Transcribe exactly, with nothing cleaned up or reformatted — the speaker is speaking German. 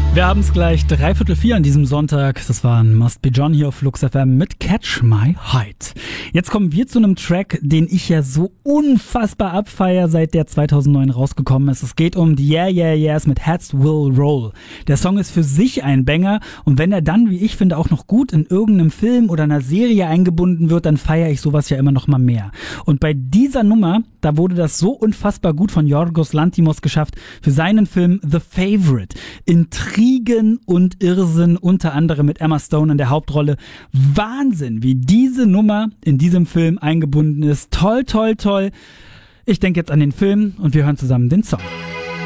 Wir haben es gleich dreiviertel vier an diesem Sonntag. Das war ein Must Be John hier auf Flux F M mit Catch My Height. Jetzt kommen wir zu einem Track, den ich ja so unfassbar abfeier, seit der zweitausendneun rausgekommen ist. Es geht um die Yeah Yeah Yeahs mit Heads Will Roll. Der Song ist für sich ein Banger und wenn er dann, wie ich finde, auch noch gut in irgendeinem Film oder einer Serie eingebunden wird, dann feiere ich sowas ja immer noch mal mehr. Und bei dieser Nummer, da wurde das so unfassbar gut von Yorgos Lanthimos geschafft für seinen Film The Favorite. Intrigen und Irrsinn, unter anderem mit Emma Stone in der Hauptrolle. Wahnsinn, wie diese Nummer in diesem Film eingebunden ist. Toll, toll, toll. Ich denke jetzt an den Film und wir hören zusammen den Song.